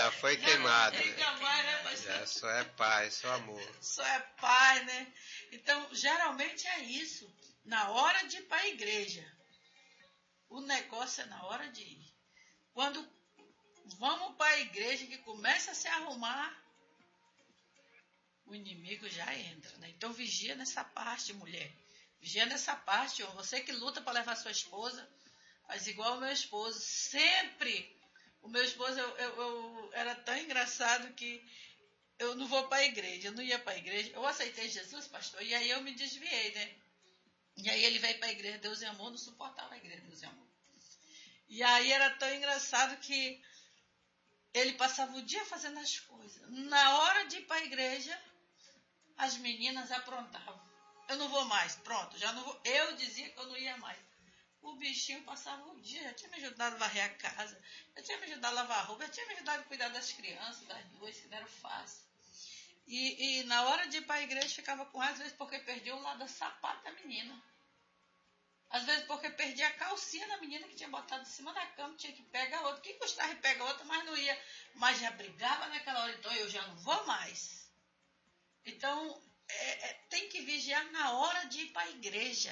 Já foi queimado. Fica mais, né, pastor? Já só é paz, só amor. Só é paz, né? Então, geralmente é isso. Na hora de ir para a igreja. O negócio é na hora de ir. Quando vamos para a igreja que começa a se arrumar, o inimigo já entra, né? Então vigia nessa parte, mulher. Vigia nessa parte, ó. Você que luta para levar sua esposa, faz igual o meu esposo. Sempre. O meu esposo, eu era tão engraçado que eu não vou para a igreja, eu não ia para a igreja. Eu aceitei Jesus, pastor, e aí eu me desviei, né? E aí ele veio para a igreja, Deus e Amor, não suportava a igreja, Deus e Amor. E aí era tão engraçado que ele passava o dia fazendo as coisas. Na hora de ir para a igreja, as meninas aprontavam. Eu não vou mais, pronto, já não vou. Eu dizia que eu não ia mais. O bichinho passava o dia, já tinha me ajudado a varrer a casa, já tinha me ajudado a lavar a roupa, já tinha me ajudado a cuidar das crianças, das duas, que não era fácil. E na hora de ir para a igreja, ficava com raiva, às vezes porque perdia um lado do sapato da menina. Às vezes porque perdia a calcinha da menina que tinha botado em cima da cama, tinha que pegar outra. Quem gostava de pegar outra, mas não ia. Mas já brigava naquela hora, então eu já não vou mais. Então, tem que vigiar na hora de ir para a igreja.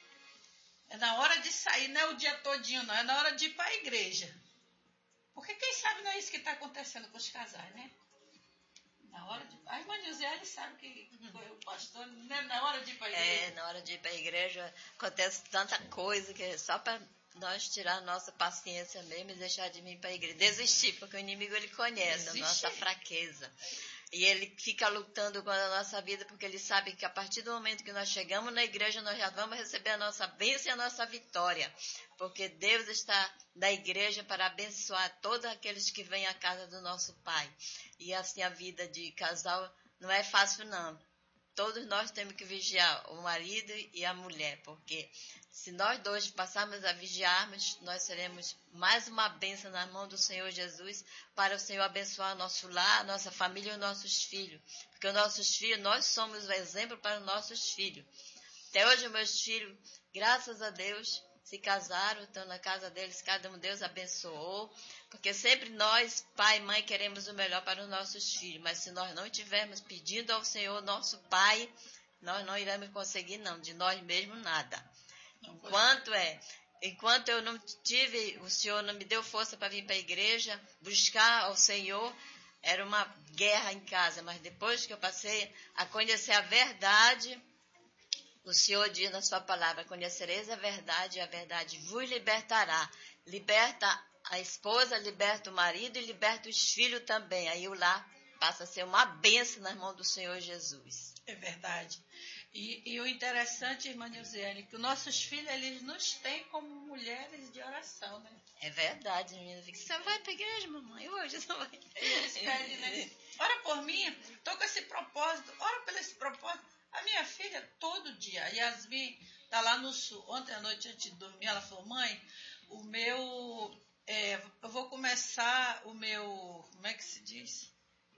É na hora de sair, não é o dia todinho, não. É na hora de ir para a igreja. Porque quem sabe não é isso que está acontecendo com os casais, né? Na hora de... A irmã José sabe que foi o pastor, né? Na hora de ir para a igreja. Na hora de ir para a igreja acontece tanta coisa que é só para nós tirar a nossa paciência mesmo e deixar de ir para a igreja. Desistir, porque o inimigo ele conhece a nossa fraqueza. E ele fica lutando com a nossa vida, porque ele sabe que a partir do momento que nós chegamos na igreja, nós já vamos receber a nossa bênção e a nossa vitória. Porque Deus está na igreja para abençoar todos aqueles que vêm à casa do nosso Pai. E assim a vida de casal não é fácil, não. Todos nós temos que vigiar, o marido e a mulher, porque se nós dois passarmos a vigiarmos, nós seremos mais uma bênção na mão do Senhor Jesus, para o Senhor abençoar o nosso lar, a nossa família e os nossos filhos. Porque os nossos filhos, nós somos o exemplo para os nosses filhos. Até hoje, meus filhos, graças a Deus, se casaram, estão na casa deles, cada um Deus abençoou. Porque sempre nós, pai e mãe, queremos o melhor para os nossos filhos. Mas se nós não estivermos pedindo ao Senhor, nosso Pai, nós não iremos conseguir, não, de nós mesmos nada. Enquanto eu não tive, o Senhor não me deu força para vir para a igreja, buscar ao Senhor, era uma guerra em casa. Mas depois que eu passei a conhecer a verdade, o Senhor diz na sua palavra: conhecereis a verdade e a verdade vos libertará. Liberta a esposa, liberta o marido e liberta os filhos também. Aí o lar passa a ser uma bênção nas mãos do Senhor Jesus. É verdade. E o interessante, irmã Nilziane, que os nossos filhos, eles nos têm como mulheres de oração, né? É verdade, menina. Você vai para a igreja, mamãe? Hoje você vai. Eles pedem, né? Ora por mim, estou com esse propósito, ora pelo esse propósito. A minha filha, todo dia, a Yasmin está lá no sul. Ontem à noite, antes de dormir, ela falou: mãe, eu vou começar o meu, como é que se diz?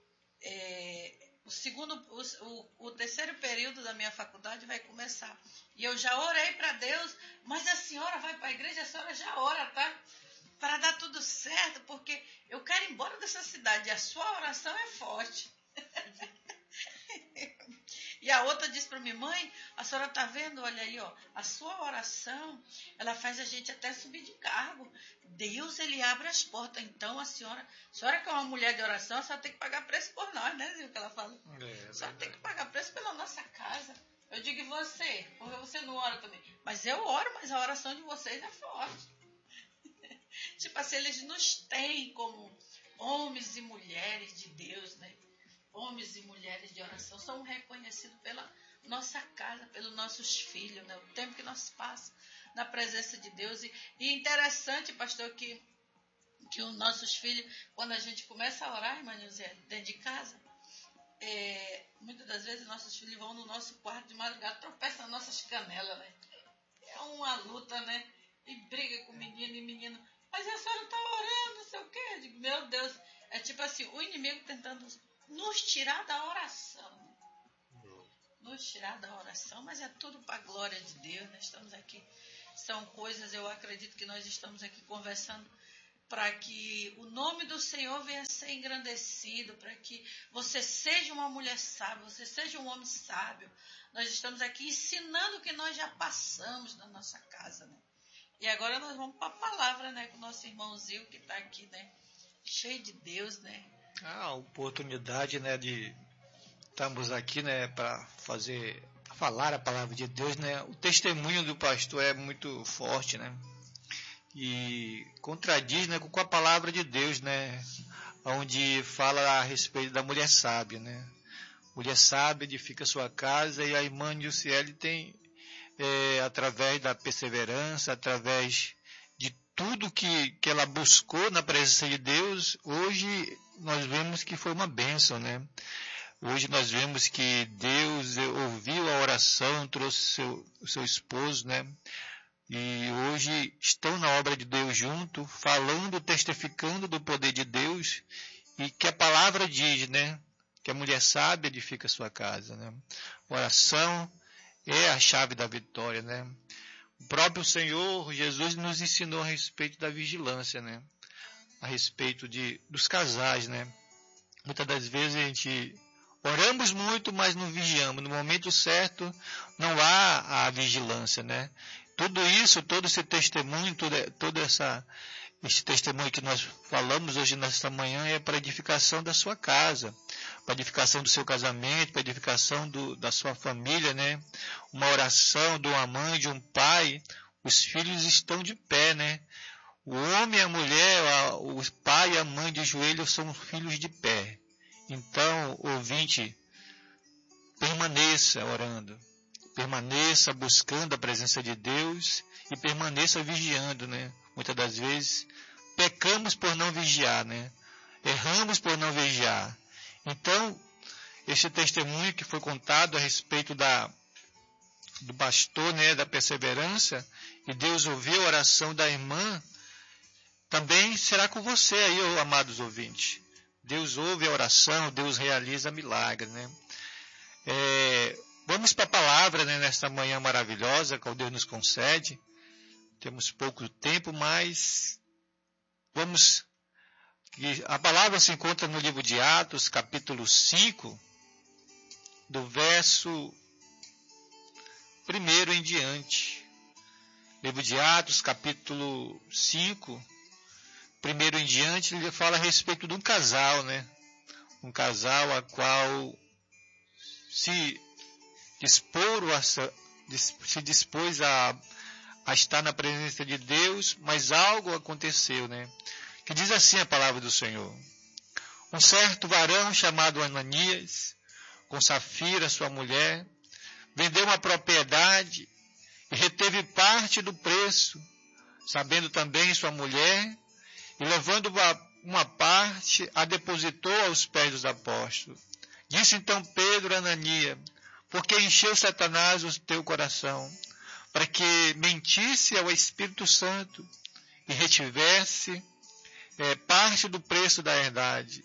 O terceiro período da minha faculdade vai começar. E eu já orei para Deus, mas a senhora vai para a igreja, a senhora já ora, tá? Para dar tudo certo, porque eu quero ir embora dessa cidade. A sua oração é forte. E a outra disse para mim: mãe, a senhora está vendo, olha aí, ó, a sua oração, ela faz a gente até subir de cargo. Deus, ele abre as portas. Então, a senhora que é uma mulher de oração, a senhora tem que pagar preço por nós, né, viu, que ela fala? A senhora tem que pagar preço pela nossa casa. Eu digo: e você? Porque você não ora também? Mas eu oro, mas a oração de vocês é forte. Tipo assim, eles nos têm como homens e mulheres de Deus, né? Homens e mulheres de oração, somos reconhecidos pela nossa casa, pelos nossos filhos, né? O tempo que nós passamos na presença de Deus. E interessante, pastor, que os nossos filhos, quando a gente começa a orar, irmã Nilzé, dentro de casa, muitas das vezes nossos filhos vão no nosso quarto de madrugada, tropeçam nas nossas canelas, né? É uma luta, né? E briga com menino e menino: mas a senhora está orando, não sei o quê. Eu digo: meu Deus, é tipo assim, o inimigo tentando nos tirar da oração. Nos tirar da oração, mas é tudo para a glória de Deus. Nós estamos aqui, são coisas, eu acredito que nós estamos aqui conversando para que o nome do Senhor venha a ser engrandecido, para que você seja uma mulher sábia, você seja um homem sábio. Nós estamos aqui ensinando o que nós já passamos na nossa casa, né? E agora nós vamos para a palavra, né? Com o nosso irmãozinho que está aqui, né? Cheio de Deus, né? A oportunidade, né, de estarmos aqui, né, para falar a palavra de Deus, né? O testemunho do pastor é muito forte, né? E contradiz, né, com a palavra de Deus, né? Onde fala a respeito da mulher sábia, né? Mulher sábia edifica sua casa, e a irmã Nilciele tem, através da perseverança, através de tudo que ela buscou na presença de Deus, hoje nós vemos que foi uma bênção, né? Hoje nós vemos que Deus ouviu a oração, trouxe o seu esposo, né? E hoje estão na obra de Deus junto, falando, testificando do poder de Deus, e que a palavra diz, né? Que a mulher sábia edifica a sua casa, né? Oração é a chave da vitória, né? O próprio Senhor Jesus nos ensinou a respeito da vigilância, né? A respeito dos casais, né? Muitas das vezes a gente oramos muito, mas não vigiamos. No momento certo não há a vigilância, né? Tudo isso, todo esse testemunho, todo esse testemunho que nós falamos hoje nesta manhã é para a edificação da sua casa, para a edificação do seu casamento, para a edificação da sua família, né? Uma oração de uma mãe, de um pai, os filhos estão de pé, né? O homem e a mulher, o pai e a mãe de joelhos são filhos de pé. Então, ouvinte, permaneça orando, permaneça buscando a presença de Deus e permaneça vigiando, né? Muitas das vezes pecamos por não vigiar, né? Erramos por não vigiar. Então, este testemunho que foi contado a respeito do pastor, né, da perseverança, e Deus ouviu a oração da irmã, também será com você aí, amados ouvintes. Deus ouve a oração, Deus realiza milagres, né? Vamos para a palavra, né, nesta manhã maravilhosa que Deus nos concede. Temos pouco tempo, mas vamos. A palavra se encontra no livro de Atos, capítulo 5, do verso 1 em diante. Livro de Atos, capítulo 5, 1 em diante, ele fala a respeito de um casal, né? Um casal a qual se dispôs a estar na presença de Deus, mas algo aconteceu, né? Que diz assim a palavra do Senhor: um certo varão chamado Ananias, com Safira, sua mulher, vendeu uma propriedade e reteve parte do preço, sabendo também sua mulher, e levando uma parte, a depositou aos pés dos apóstolos. Disse então Pedro a Ananias: por que encheu Satanás o teu coração, para que mentisse ao Espírito Santo e retivesse parte do preço da herdade,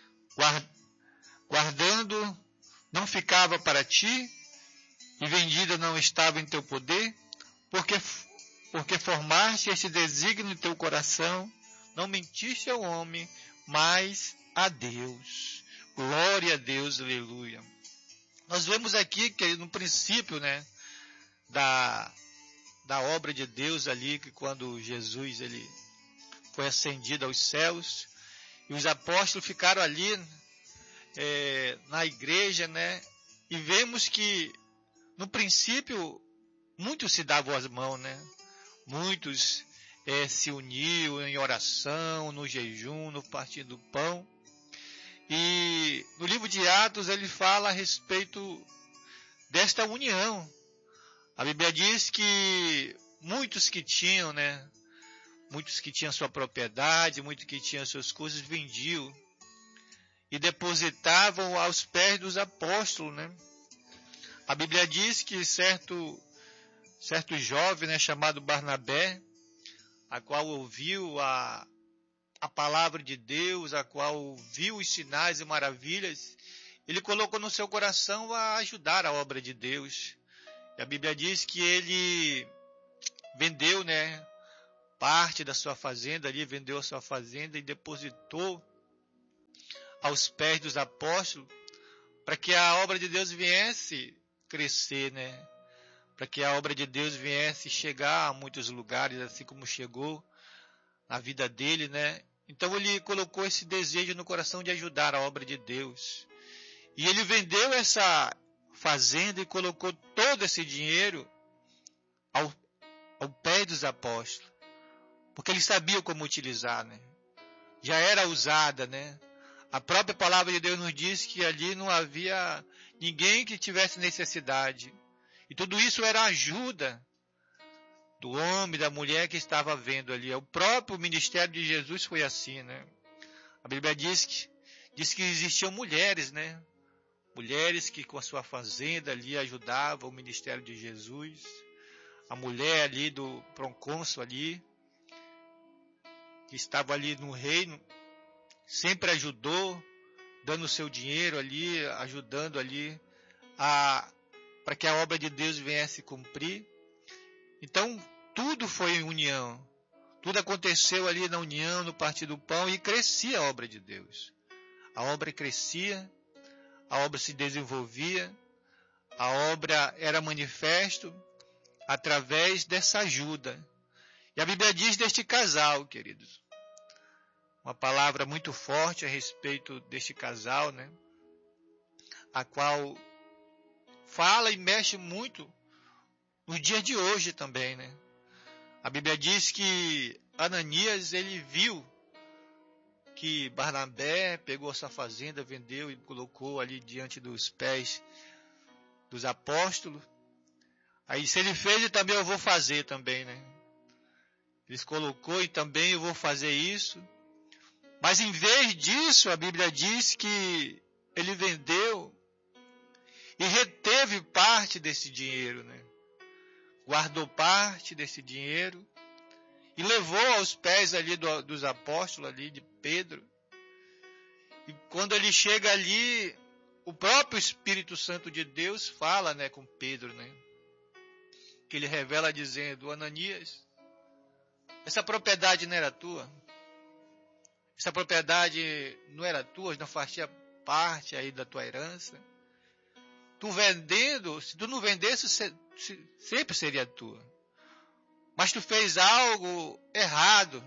guardando não ficava para ti, e vendida não estava em teu poder, porque formaste este desígnio em teu coração, não mentiste ao homem, mas a Deus. Glória a Deus, aleluia. Nós vemos aqui que no princípio, né, da obra de Deus ali, que quando Jesus ele foi ascendido aos céus, e os apóstolos ficaram ali na igreja, né, e vemos que no princípio muitos se davam as mãos, né, muitos se uniam em oração, no jejum, no partir do pão. E no livro de Atos ele fala a respeito desta união. A Bíblia diz que muitos que tinham, né, muitos que tinham sua propriedade, muitos que tinham suas coisas, vendiam e depositavam aos pés dos apóstolos, né? A Bíblia diz que certo jovem, né, chamado Barnabé, a qual ouviu a palavra de Deus, a qual viu os sinais e maravilhas, ele colocou no seu coração a ajudar a obra de Deus. E a Bíblia diz que ele vendeu, né, parte da sua fazenda ali, vendeu a sua fazenda e depositou aos pés dos apóstolos, para que a obra de Deus viesse crescer, né? Para que a obra de Deus viesse chegar a muitos lugares, assim como chegou na vida dele, né? Então ele colocou esse desejo no coração de ajudar a obra de Deus. E ele vendeu essa fazenda e colocou todo esse dinheiro ao pé dos apóstolos, porque ele sabia como utilizar, né? Já era usada, né? A própria palavra de Deus nos diz que ali não havia ninguém que tivesse necessidade. E tudo isso era ajuda do homem, da mulher que estava vendo ali. O próprio ministério de Jesus foi assim, né? A Bíblia diz que existiam mulheres, né? Mulheres que com a sua fazenda ali ajudavam o ministério de Jesus. A mulher ali do procônsul ali, que estava ali no reino, sempre ajudou, dando o seu dinheiro ali, ajudando ali para que a obra de Deus viesse cumprir. Então, tudo foi em união. Tudo aconteceu ali na união, no partir do pão, e crescia a obra de Deus. A obra crescia, a obra se desenvolvia, a obra era manifesto através dessa ajuda. E a Bíblia diz deste casal, queridos, uma palavra muito forte a respeito deste casal, né? A qual fala e mexe muito no dia de hoje também, né? A Bíblia diz que Ananias, ele viu que Barnabé pegou essa fazenda, vendeu e colocou ali diante dos pés dos apóstolos. Aí se ele fez, também eu vou fazer também, né? Ele colocou e também eu vou fazer isso. Mas em vez disso, a Bíblia diz que ele vendeu e reteve parte desse dinheiro, né? Guardou parte desse dinheiro e levou aos pés ali dos apóstolos, ali de Pedro. E quando ele chega ali, o próprio Espírito Santo de Deus fala, né, com Pedro, né? Que ele revela dizendo: Ananias, essa propriedade não era tua? Essa propriedade não era tua, não fazia parte aí da tua herança? Tu vendendo, se tu não vendesse, sempre seria tua. Mas tu fez algo errado,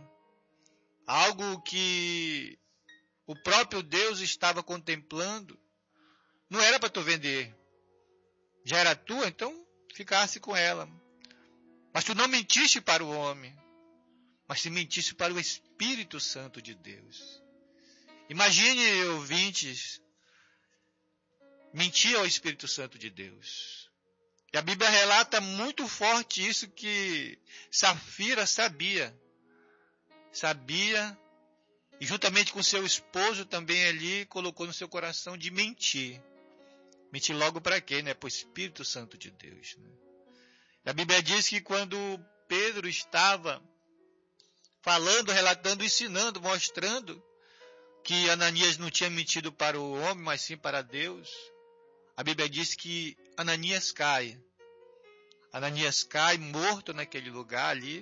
algo que o próprio Deus estava contemplando. Não era para tu vender. Já era tua, então ficasse com ela. Mas tu não mentiste para o homem, mas tu mentiste para o Espírito Santo de Deus. Imagine, ouvintes, mentir ao Espírito Santo de Deus. E a Bíblia relata muito forte isso, que Safira sabia, e juntamente com seu esposo também ali colocou no seu coração de mentir. Mentir logo para quê? Né? Para o Espírito Santo de Deus. Né? A Bíblia diz que quando Pedro estava falando, relatando, ensinando, mostrando que Ananias não tinha mentido para o homem, mas sim para Deus, a Bíblia diz que Ananias cai. Ananias cai morto naquele lugar ali.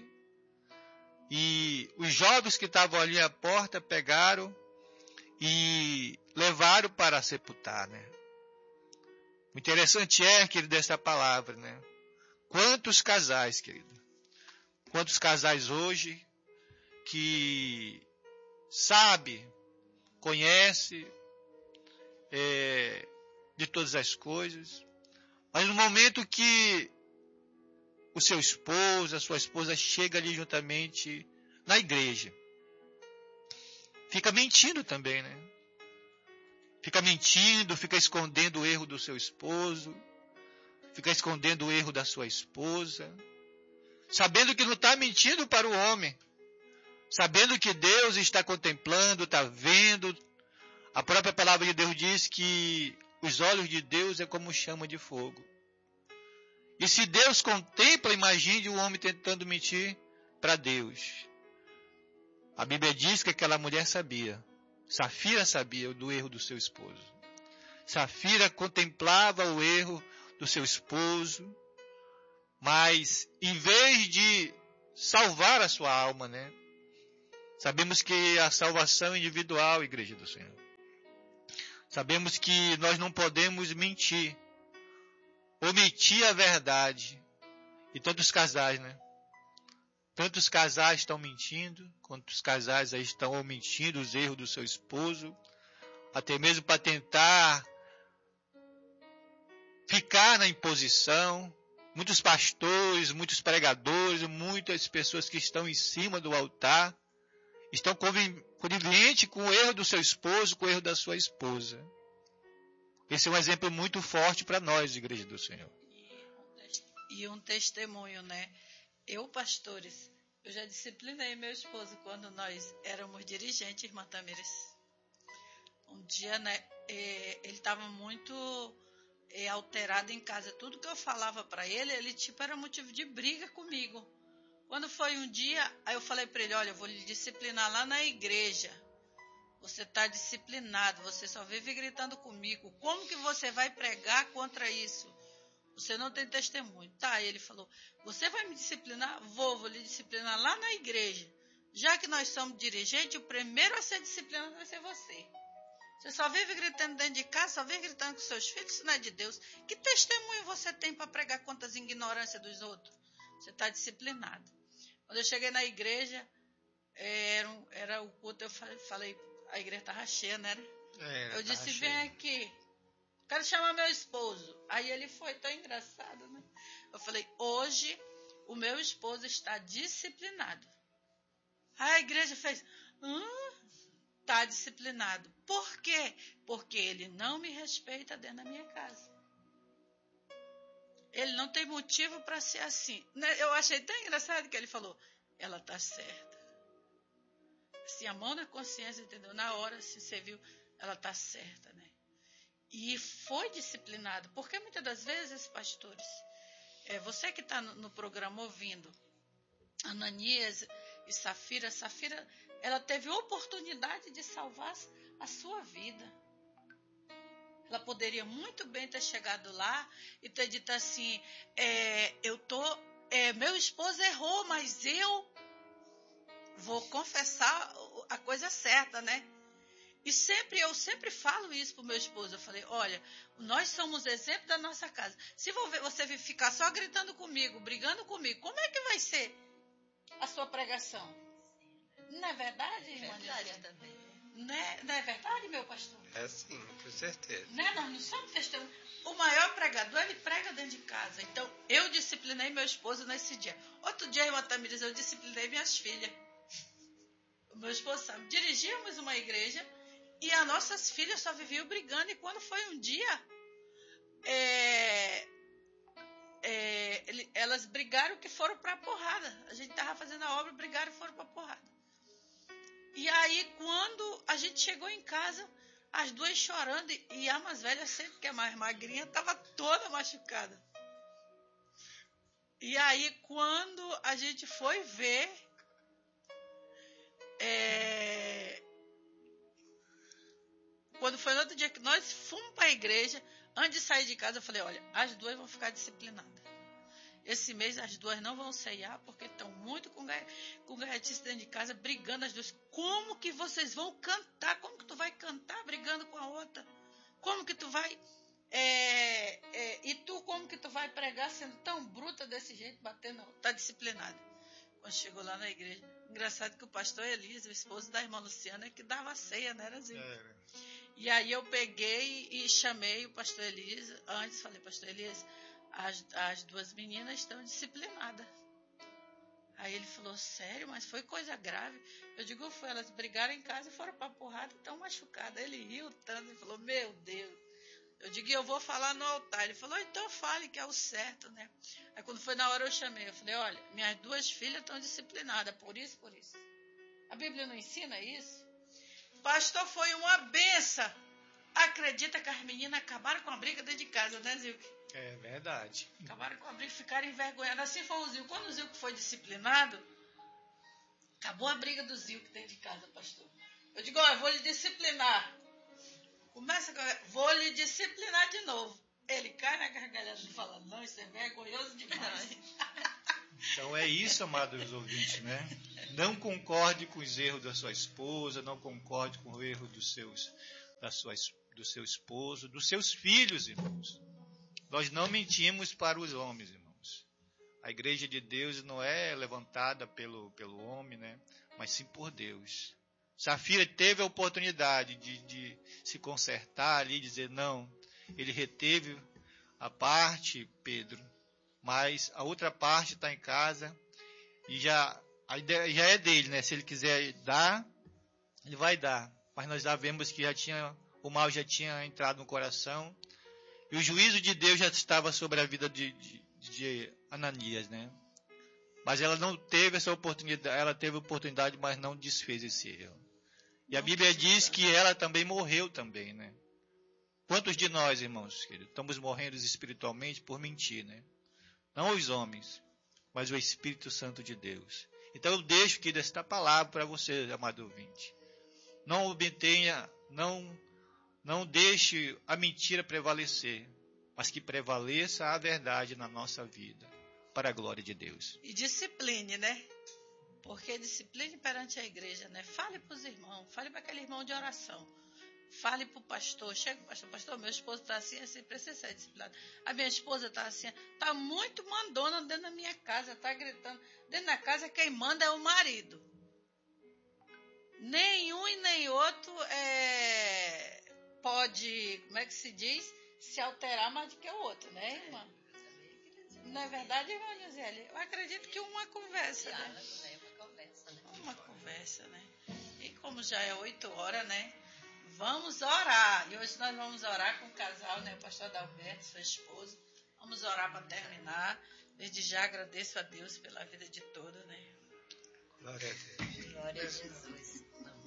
E os jovens que estavam ali à porta pegaram e levaram para sepultar, né? O interessante é, querido, essa palavra, né? Quantos casais, querido? Quantos casais hoje que sabe, conhece de todas as coisas, mas no momento que o seu esposo, a sua esposa chega ali juntamente na igreja, fica mentindo também, né? Fica mentindo, fica escondendo o erro do seu esposo, fica escondendo o erro da sua esposa, sabendo que não está mentindo para o homem, sabendo que Deus está contemplando, está vendo. A própria palavra de Deus diz que os olhos de Deus é como chama de fogo. E se Deus contempla, imagine o homem tentando mentir para Deus. A Bíblia diz que aquela mulher sabia. Safira sabia do erro do seu esposo. Safira contemplava o erro do seu esposo, mas em vez de salvar a sua alma, né? Sabemos que a salvação é individual, Igreja do Senhor. Sabemos que nós não podemos mentir, omitir a verdade. E tantos casais, né? Tantos casais estão mentindo, quantos casais aí estão omitindo os erros do seu esposo, até mesmo para tentar ficar na imposição. Muitos pastores, muitos pregadores, muitas pessoas que estão em cima do altar, estão coniventes com o erro do seu esposo, com o erro da sua esposa. Esse é um exemplo muito forte para nós, Igreja do Senhor. E um testemunho, né? Eu, pastores, eu já disciplinei meu esposo quando nós éramos dirigentes, irmã Tamires. Um dia, né, ele estava muito alterado em casa. Tudo que eu falava para ele tipo era motivo de briga comigo. Quando foi um dia, aí eu falei para ele, olha, eu vou lhe disciplinar lá na igreja. Você está disciplinado, você só vive gritando comigo. Como que você vai pregar contra isso? Você não tem testemunho. Tá, aí ele falou, você vai me disciplinar? Vou lhe disciplinar lá na igreja. Já que nós somos dirigentes, o primeiro a ser disciplinado vai ser você. Você só vive gritando dentro de casa, só vive gritando com seus filhos, isso não é de Deus. Que testemunho você tem para pregar contra as ignorâncias dos outros? Você está disciplinado. Quando eu cheguei na igreja, era o culto, eu falei, a igreja estava cheia, né? Eu disse, vem aqui, quero chamar meu esposo. Aí ele foi tão engraçado, né? Eu falei, hoje o meu esposo está disciplinado. Aí a igreja fez, está disciplinado. Por quê? Porque ele não me respeita dentro da minha casa. Ele não tem motivo para ser assim. Eu achei tão engraçado que ele falou, ela está certa. Assim, a mão na consciência, entendeu? Na hora, assim, você viu, ela está certa, né? E foi disciplinado. Porque muitas das vezes, pastores, você que está no programa ouvindo, Ananias e Safira, ela teve oportunidade de salvar a sua vida. Ela poderia muito bem ter chegado lá e ter dito assim, meu esposo errou, mas eu vou confessar a coisa certa, né? E eu sempre falo isso pro meu esposo. Eu falei, olha, nós somos exemplo da nossa casa. Se você ficar só gritando comigo, brigando comigo, como é que vai ser a sua pregação? Não é verdade, irmã? É verdade também. Não é verdade, meu pastor? É sim, com certeza. Nós não somos testemunhos. O maior pregador, ele prega dentro de casa. Então, eu disciplinei meu esposo nesse dia. Outro dia, irmã Tamires, eu disciplinei minhas filhas. O meu esposo sabe, dirigíamos uma igreja e as nossas filhas só viviam brigando. E quando foi um dia, elas brigaram que foram para a porrada. A gente estava fazendo a obra, brigaram e foram para a porrada. E aí, quando a gente chegou em casa, as duas chorando, e a mais velha, sempre que é mais magrinha, estava toda machucada. E aí, quando a gente foi ver, quando foi no outro dia que nós fomos para a igreja, antes de sair de casa, eu falei, olha, as duas vão ficar disciplinadas. Esse mês as duas não vão ceiar, porque estão muito com gaiatice dentro de casa, brigando as duas. Como que vocês vão cantar? Como que tu vai cantar brigando com a outra? Como que tu vai... e tu, como que tu vai pregar sendo tão bruta desse jeito, batendo? Está disciplinado. Quando chegou lá na igreja, engraçado que o pastor Elias, o esposo da irmã Luciana, que dava ceia, né, Erazinho? E aí eu peguei e chamei o pastor Elias, antes falei, pastor Elias, as duas meninas estão disciplinadas. Aí ele falou, sério? Mas foi coisa grave? Eu digo, foi, elas brigaram em casa e foram para a porrada e estão machucadas. Ele riu tanto e falou, meu Deus. Eu digo, eu vou falar no altar. Ele falou, então fale que é o certo, né? Aí quando foi na hora eu chamei, eu falei, olha, minhas duas filhas estão disciplinadas, por isso. A Bíblia não ensina isso? Pastor, foi uma benção. Acredita que as meninas acabaram com a briga dentro de casa, né, Zilke? É verdade. Acabaram com a briga, ficaram envergonhadas. Assim foi o Zilke. Quando o Zilke foi disciplinado, acabou a briga do Zilke dentro de casa, pastor. Eu digo, olha, eu vou lhe disciplinar. Vou lhe disciplinar de novo. Ele cai na gargalhada e fala, não, isso é vergonhoso demais. Então é isso, amados ouvintes, né? Não concorde com os erros da sua esposa, não concorde com o erro do seu esposo, dos seus filhos, irmãos. Nós não mentimos para os homens, irmãos. A igreja de Deus não é levantada pelo homem, né? Mas sim por Deus. Safira teve a oportunidade de se consertar ali, dizer não. Ele reteve a parte, Pedro, mas a outra parte está em casa e a ideia já é dele, né? Se ele quiser dar, ele vai dar. Mas nós já vemos que o mal já tinha entrado no coração e o juízo de Deus já estava sobre a vida de Ananias, né? Mas ela não teve essa oportunidade, ela teve a oportunidade, mas não desfez esse erro. E a Bíblia diz que ela também morreu também, né? Quantos de nós, irmãos, queridos, estamos morrendo espiritualmente por mentir, né? Não os homens, mas o Espírito Santo de Deus. Então eu deixo aqui esta palavra para você, amado ouvinte. Não obtenha, não deixe a mentira prevalecer, mas que prevaleça a verdade na nossa vida, para a glória de Deus. E discipline, né? Porque discipline perante a igreja, né? Fale para os irmãos, fale para aquele irmão de oração. Fale para o pastor, chega para o pastor, meu esposo está assim, precisa ser disciplinado. A minha esposa está assim, está muito mandona dentro da minha casa, está gritando. Dentro da casa quem manda é o marido. Nenhum e nem outro pode, como é que se diz, se alterar mais do que o outro, né, irmã? Não é verdade, irmã Gisele? Eu acredito que uma conversa, né? Uma conversa, né? E como já é 8 horas, né? Vamos orar. E hoje nós vamos orar com o casal, né? O pastor Adalberto, sua esposa. Vamos orar para terminar. Desde já agradeço a Deus pela vida de todos, né? Glória a Deus. Glória a Jesus.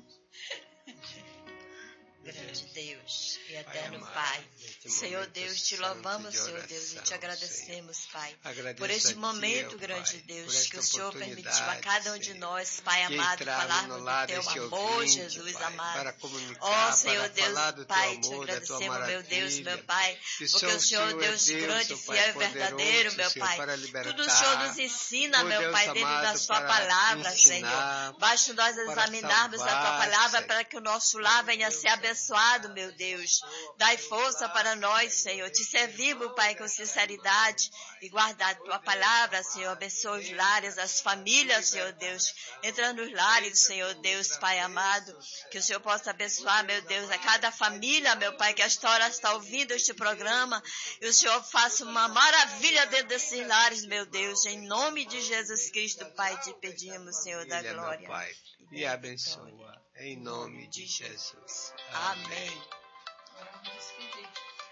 Grande Deus e eterno Pai. Senhor Deus, te louvamos, Senhor Deus, e te agradecemos, Pai, por este momento, grande Deus, que o Senhor permitiu a cada um de nós, Pai amado, falarmos do teu amor, Jesus amado. Ó Senhor Deus, Pai, te agradecemos, meu Deus, meu Pai, porque o Senhor, Deus grande, fiel e verdadeiro, meu Pai. Tudo o Senhor nos ensina, meu Pai, dentro da sua palavra, Senhor. Basta nós examinarmos a tua palavra para que o nosso lar venha a ser abençoado, meu Deus. Dai força para nós, Senhor. Te servimos, Pai, com sinceridade e guardar a tua palavra, Senhor. Abençoe os lares, as famílias, Senhor Deus. Entra nos lares, Senhor Deus, Pai amado. Que o Senhor possa abençoar, meu Deus, a cada família, meu Pai, que esta hora está ouvindo este programa. E o Senhor faça uma maravilha dentro desses lares, meu Deus. Em nome de Jesus Cristo, Pai, te pedimos, Senhor da glória. Pai, e abençoa. Em nome de Jesus. Amém. Agora vamos despedir.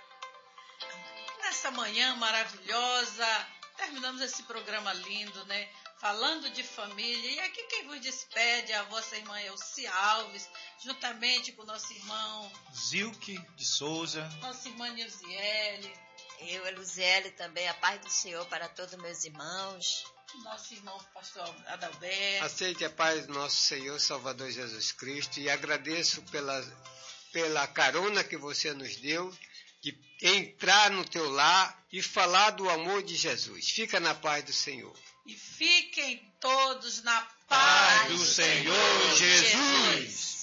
Nessa manhã maravilhosa, terminamos esse programa lindo, né? Falando de família. E aqui quem vos despede é a vossa irmã Elci Alves, juntamente com o nosso irmão Zilke de Souza, nossa irmã Nilziele, Eu, Eluziele, também, a paz do Senhor para todos meus irmãos. nosso irmão pastor Adalberto. Aceite a paz do nosso Senhor Salvador Jesus Cristo e agradeço pela carona que você nos deu de entrar no teu lar e falar do amor de Jesus. Fica na paz do Senhor. E fiquem todos na Paz paz do Senhor Jesus.